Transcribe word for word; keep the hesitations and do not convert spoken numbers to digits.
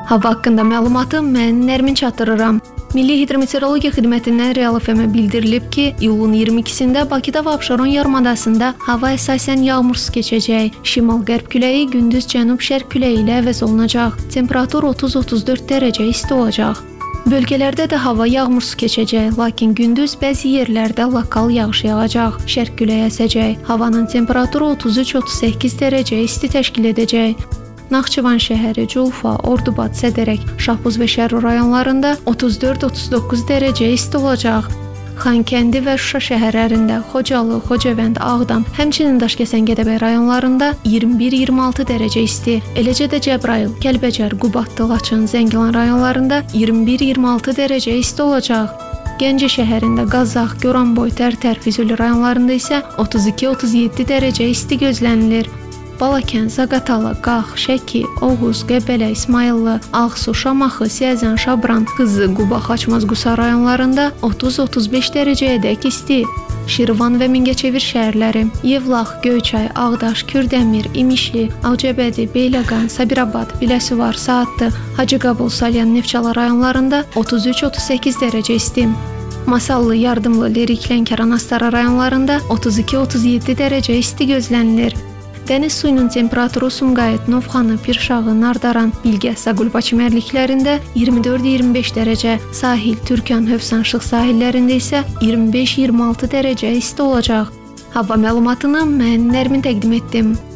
Hava haqqında məlumatı mən Nərmin çatdırıram. Milli Hidrometeorologiya Xidmətindən Real F M-ə bildirilib ki, iyulun iyirmi ikisində Bakıda və Abşeron yarımadasında hava əsasən yağmursuz keçəcək. Şimal-qərb küləyi gündüz cənub-şərq küləyi ilə əvəz olunacaq. Temperatur otuz otuz dörd dərəcə isti olacaq. Bölgələrdə də hava yağmursuz keçəcək, lakin gündüz bəzi yerlərdə lokal yağış yağacaq. Şərq küləyi əsəcək. Havanın temperaturu otuz üç otuz səkkiz dərəcə isti təşkil edəcək. Naxçıvan şəhəri, Culfa, Ordubad, Sədərək, Şahbuz və Şərur rayonlarında otuz dörd otuz doqquz dərəcə isti olacaq. Xankəndi və Şuşa şəhərlərində, Xocalı, Xocavənd, Ağdam, həmçinin Daşkəsən, Gədəbəy rayonlarında iyirmi bir iyirmi altı dərəcə isti. Eləcə də Cəbrayıl, Kəlbəcər, Qubadlı, Laçın, Zəngilan rayonlarında iyirmi bir iyirmi altı dərəcə isti olacaq. Gəncə şəhərində, Qazax, Goranboy, Tərtər, Füzuli rayonlarında isə otuz iki otuz yeddi dərəcə isti gözlənilir. Balakən, Zaqatala, Qax, Şəki, Oğuz, Qəbələ, İsmayıllı, Ağsu, Şamaxı, Siyəzən, Şabran, Qızı, Quba, Xaçmaz, Qusa rayonlarında otuz otuz beş dərəcəyədək isti. Şirvan və Mingəçevir şəhərləri, Yevlax, Göyçay, Ağdaş, Kürdəmir, İmişli, Ağcabədi, Beyləqan, Sabirabad, Biləsuvar, Saatlı, Hacıqabul, Salyan, Neftçala rayonlarında otuz üç otuz səkkiz dərəcə isti. Masallı, Yardımlı, Lerik, Lənkəran, Astara rayonlarında otuz iki otuz yeddi dərəcə isti gözlənilir. Dəniz suyunun temperaturu Sumqayıt, Novxanı, Pirşağı, Nardaran, Bilgə, Saqulba çimərliklərində iyirmi dörd iyirmi beş dərəcə, sahil, Türkan, Hövsan, Şıx sahillərində isə iyirmi beş iyirmi altı dərəcə isti olacaq. Hava məlumatını mən Nərmin təqdim etdim.